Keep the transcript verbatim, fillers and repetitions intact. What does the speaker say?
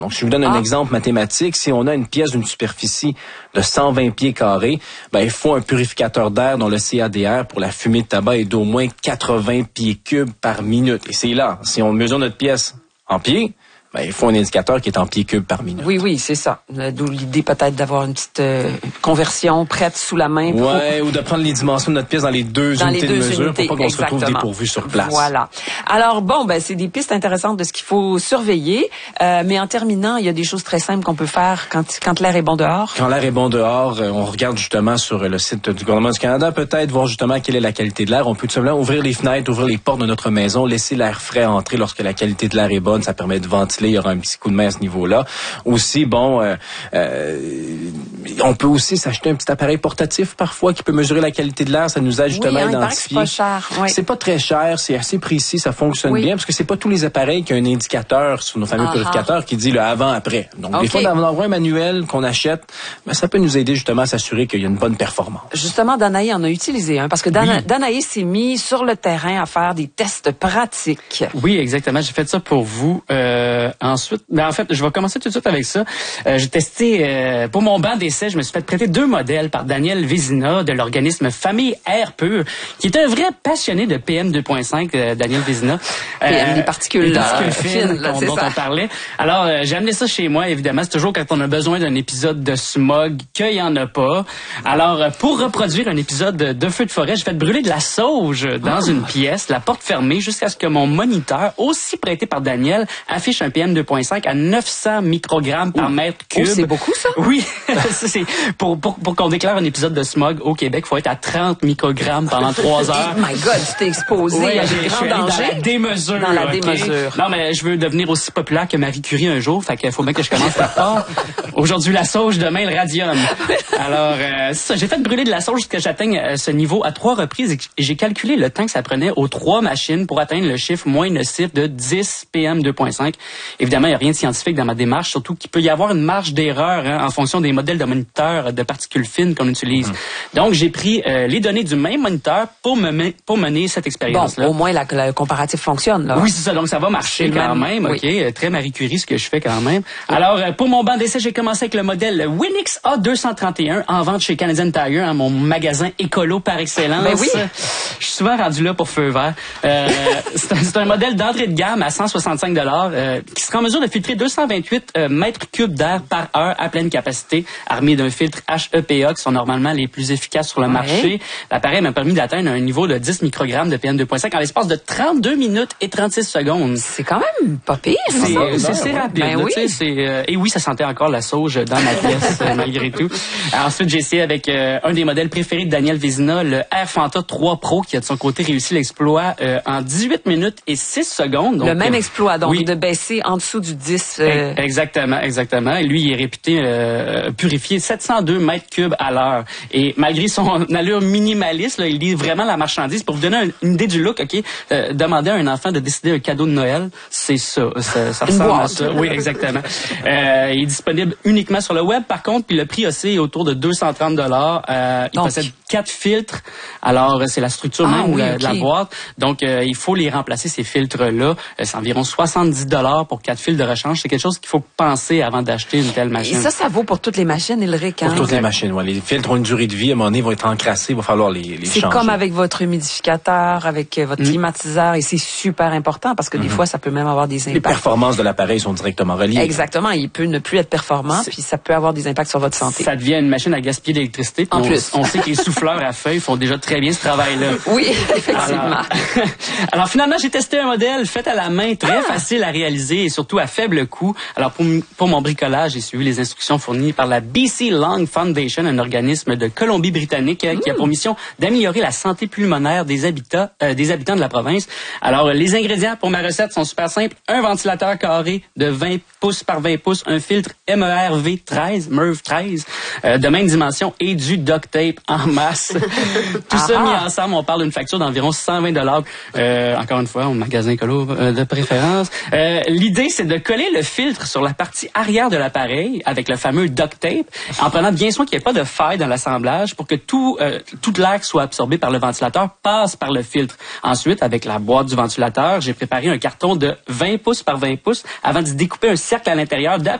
Donc, si je vous donne un ah. exemple mathématique, si on a une pièce d'une superficie de cent vingt pieds carrés, ben, il faut un purificateur d'air dont le C A D R pour la fumée de tabac est d'au moins quatre-vingts pieds cubes par minute. Et c'est là, si on mesure notre pièce en pieds, ben, il faut un indicateur qui est en pieds cubes par minute. Oui, oui, c'est ça. D'où l'idée peut-être d'avoir une petite euh, conversion prête sous la main. Pour... Ouais, ou de prendre les dimensions de notre pièce dans les deux dans unités les deux de mesure unités, pour pas qu'on exactement. se retrouve dépourvu sur place. Voilà. Alors bon, ben c'est des pistes intéressantes de ce qu'il faut surveiller. Euh, mais en terminant, il y a des choses très simples qu'on peut faire quand quand l'air est bon dehors. Quand l'air est bon dehors, on regarde justement sur le site du gouvernement du Canada, peut-être voir justement quelle est la qualité de l'air. On peut tout simplement ouvrir les fenêtres, ouvrir les portes de notre maison, laisser l'air frais entrer lorsque la qualité de l'air est bonne. Ça permet de ventiler. Il y aura un petit coup de main à ce niveau-là. Aussi, bon, euh, euh, on peut aussi s'acheter un petit appareil portatif parfois qui peut mesurer la qualité de l'air. Ça nous aide justement oui, hein, à identifier. C'est pas cher. Oui. C'est pas très cher, c'est assez précis, ça fonctionne oui. bien parce que c'est pas tous les appareils qui ont un indicateur sur nos fameux uh-huh. purificateurs qui dit le avant-après. Donc okay. des fois, d'avoir un manuel qu'on achète, ben, ça peut nous aider justement à s'assurer qu'il y a une bonne performance. Justement, Danae en a utilisé un parce que Dana, oui. Danae s'est mis sur le terrain à faire des tests pratiques. Oui, exactement. J'ai fait ça pour vous. Euh, ensuite, ben, en fait, je vais commencer tout de suite avec ça. Euh, j'ai testé, euh, pour mon banc d'essai, je me suis fait prêter deux modèles par Daniel Vézina de l'organisme Famille Air Pur, qui est un vrai passionné de P M deux point cinq, euh, Daniel Vézina. Euh, P M, des particules, des particules fines, fines là, dont, dont on parlait. Alors, euh, j'ai amené ça chez moi, évidemment. C'est toujours quand on a besoin d'un épisode de smog qu'il y en a pas. Alors, euh, pour reproduire un épisode de, de feu de forêt, j'ai fait brûler de la sauge dans oh. une pièce, la porte fermée, jusqu'à ce que mon moniteur, aussi prêté par Daniel, affiche un P M deux point cinq à neuf cents microgrammes par mètre cube. Oh, c'est beaucoup, ça? Oui. ça, c'est pour, pour, pour qu'on déclare un épisode de smog au Québec, il faut être à trente microgrammes pendant trois heures. Oh my God, tu t'es exposé oui, à des grands dangers. Dans la démesure. Dans la okay? démesure. Non, mais je veux devenir aussi populaire que Marie Curie un jour, fait qu'il faut bien que je commence par part. Aujourd'hui, la sauge, demain, le radium. Alors, euh, ça, j'ai fait brûler de la sauge jusqu'à ce que j'atteigne euh, ce niveau à trois reprises et j'ai calculé le temps que ça prenait aux trois machines pour atteindre le chiffre moins nocif de dix P M deux point cinq. Évidemment, il n'y a rien de scientifique dans ma démarche, surtout qu'il peut y avoir une marge d'erreur hein, en fonction des modèles de moniteurs de particules fines qu'on utilise. Mm-hmm. Donc, j'ai pris euh, les données du même moniteur pour, me, pour mener cette expérience-là. Bon, au moins, la, le comparatif fonctionne. Là. Oui, c'est ça. Donc, ça va marcher c'est quand même. même. Oui. OK, très Marie Curie, ce que je fais quand même. Oui. Alors, euh, pour mon banc d'essai, j'ai commencé avec le modèle Winix A deux cent trente et un en vente chez Canadian Tire, hein, mon magasin écolo par excellence. Ben oui. Je suis souvent rendu là pour feu vert. Euh, c'est, un, c'est un modèle d'entrée de gamme à cent soixante-cinq dollars euh, qui sera en mesure de filtrer deux cent vingt-huit euh, mètres cubes d'air par heure à pleine capacité, armé d'un filtre H E P A qui sont normalement les plus efficaces sur le ouais. marché. L'appareil m'a permis d'atteindre un niveau de dix microgrammes de P M deux point cinq en l'espace de trente-deux minutes et trente-six secondes. C'est quand même pas pire. C'est, ça, c'est, c'est rapide. Ben là, oui. C'est, euh, et oui, ça sentait encore la sauge dans ma pièce euh, malgré tout. Alors, ensuite, j'ai essayé avec euh, un des modèles préférés de Daniel Vézina, le Air Fanta trois Pro, qui a de son côté réussi l'exploit euh, en dix-huit minutes et six secondes. Donc, le même exploit, donc oui. de baisser en dessous du dix. Euh... Exactement, exactement. Et lui, il est réputé euh, purifier sept cent deux mètres cubes à l'heure. Et malgré son allure minimaliste, là, il livre vraiment la marchandise. Pour vous donner un, une idée du look, ok, euh, demander à un enfant de décider un cadeau de Noël, c'est ça. Ça, ça ressemble à ça. Oui, exactement. Euh, il est disponible uniquement sur le web. Par contre, puis le prix aussi est autour de deux cent trente dollars. Euh, il possède quatre filtres. Alors, c'est la structure ah, même oui, de, okay. de la boîte. Donc, euh, il faut les remplacer, ces filtres-là. Euh, c'est environ soixante-dix dollars pour quatre fils de rechange. C'est quelque chose qu'il faut penser avant d'acheter une telle machine. Et ça, ça vaut pour toutes les machines, Ulrich, hein? Pour toutes les machines, oui. Les filtres ont une durée de vie. À un moment donné, ils vont être encrassés. Il va falloir les, les c'est changer. C'est comme avec votre humidificateur, avec votre mmh. climatiseur. Et c'est super important parce que mmh. des fois, ça peut même avoir des impacts. Les performances de l'appareil sont directement reliées. Exactement. Il peut ne plus être performant, c'est... puis ça peut avoir des impacts sur votre santé. Ça devient une machine à gaspiller d'électricité. En on, plus. On sait que les souffleurs à feuilles font déjà très bien ce travail-là. Oui, effectivement. Alors, alors finalement, j'ai testé un modèle fait à la main, très ah. facile à réaliser et surtout à faible coût. Alors pour, pour mon bricolage, j'ai suivi les instructions fournies par la B C Lung Foundation, un organisme de Colombie-Britannique mmh. qui a pour mission d'améliorer la santé pulmonaire des habitants, euh, des habitants de la province. Alors les ingrédients pour ma recette sont super simples. Un ventilateur carré de vingt pouces par vingt pouces, un filtre M E R V treize, M E R V treize, euh, de même dimension et du duct tape en masse. Tout ça mis ensemble, on parle d'une facture d'environ cent vingt dollars. Euh, encore une fois, au magasin écolo euh, de préférence. Euh, l'idée l'idée, c'est de coller le filtre sur la partie arrière de l'appareil avec le fameux duct tape, en prenant bien soin qu'il n'y ait pas de faille dans l'assemblage pour que tout, euh, tout l'air qui soit absorbé par le ventilateur passe par le filtre. Ensuite, avec la boîte du ventilateur, j'ai préparé un carton de vingt pouces par vingt pouces avant de découper un cercle à l'intérieur